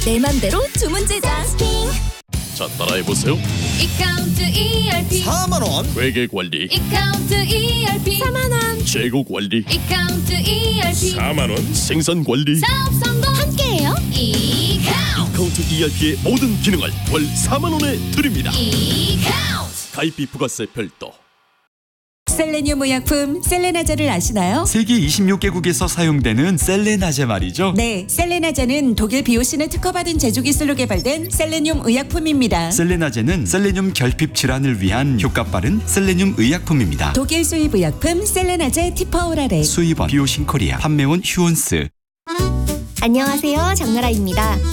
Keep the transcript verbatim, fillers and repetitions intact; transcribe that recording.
내 맘대로 주문 제작. 자, 따라해보세요. 이카운트 이알피 사만 원 회계 관리, 이카운트 이알피 사만 원. 재고 관리, 이카운트 이알피 사만 원 생산 관리. 사업 성공 함께해요. 이카운트 이카운트 이알피의 모든 기능을 월 사만 원에 드립니다. 이카운트 가입비 부가세 별도. 셀레늄 의약품 셀레나제를 아시나요? 세계 이십육 개국에서 사용되는 셀레나제 말이죠. 네, 셀레나제는 독일 비오신을 특허받은 제조 기술로 개발된 셀레늄 의약품입니다. 셀레나제는 셀레늄 결핍 질환을 위한 효과 빠른 셀레늄 의약품입니다. 독일 수입 의약품 셀레나제 티퍼오라레. 수입원 비오신 코리아, 판매원 휴온스. 안녕하세요, 장나라입니다.